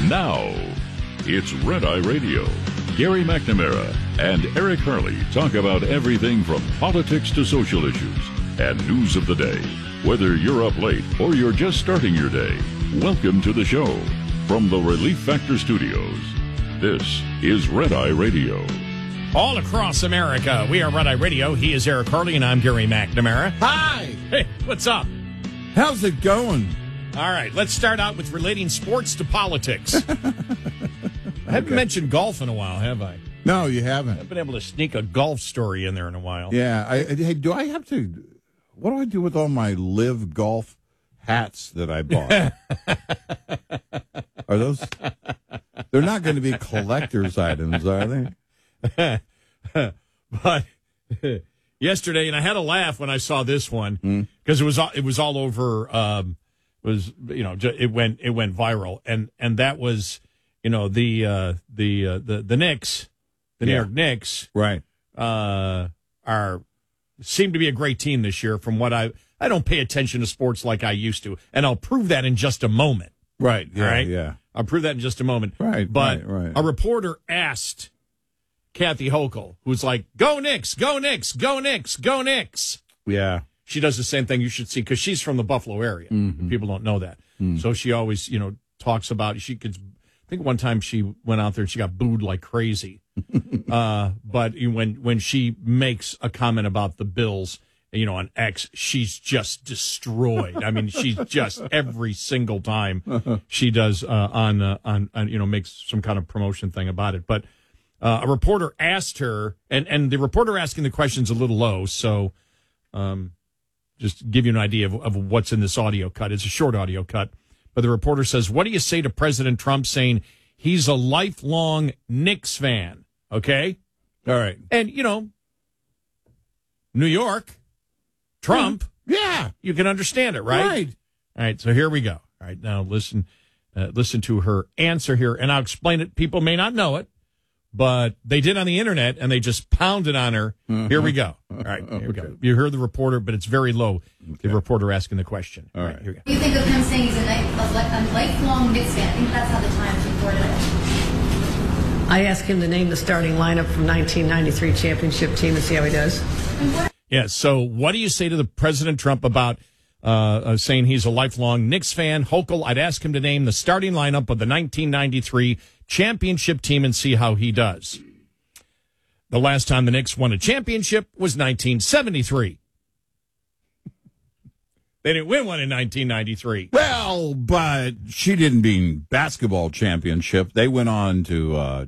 Now, it's Red Eye Radio. Gary McNamara and Eric Harley talk about everything from politics to social issues and news of the day. Whether you're up late or you're just starting your day, welcome to the show. From the Relief Factor Studios, this is Red Eye Radio. All across America, we are Red Eye Radio. He is Eric Harley, and I'm Gary McNamara. Hi! Hey, what's up? How's it going? All right, let's start out with relating sports to politics. I haven't mentioned golf in a while, have I? No, you haven't. I've been able to sneak a golf story in there in a while. Yeah. Hey, do I have to... What do I do with all my live golf hats that I bought? Are those... They're not going to be collector's items, are they? But yesterday, and I had a laugh when I saw this one because it was all over. It went viral, and that was the Knicks, the New York Knicks, right? Seem to be a great team this year. From what I don't pay attention to sports like I used to, and I'll prove that in just a moment. Right. Yeah. All right? Yeah. I'll prove that in just a moment. Right. But right. A reporter asked Kathy Hochul, who's like, "Go Knicks, go Knicks, go Knicks, go Knicks." Yeah. She does the same thing. You should see, because she's from the Buffalo area. Mm-hmm. People don't know that. So she always, talks about, I think one time she went out there and she got booed like crazy. But when she makes a comment about the Bills, on X, she's just destroyed. I mean, she's just every single time she does on makes some kind of promotion thing about it. But a reporter asked her, and the reporter asking the question's a little low, so just to give you an idea of what's in this audio cut. It's a short audio cut. But the reporter says, "What do you say to President Trump saying he's a lifelong Knicks fan?" Okay? All right. And, New York, Trump. Yeah. You can understand it, right? Right. All right, so here we go. All right, now listen to her answer here, and I'll explain it. People may not know it, but they did on the internet, and they just pounded on her. Here we go. All right, here we go. You heard the reporter, but it's very low, the reporter asking the question. All right, here we go. What do you think of him saying he's a lifelong Knicks fan? I think that's how the Times reported it. I asked him to name the starting lineup from 1993 championship team and see how he does. Yeah, so what do you say to the President Trump about saying he's a lifelong Knicks fan? Hochul, I'd ask him to name the starting lineup of the 1993 championship team and see how he does. The last time the Knicks won a championship was 1973. They didn't win one in 1993. Well, but she didn't mean basketball championship. They went on to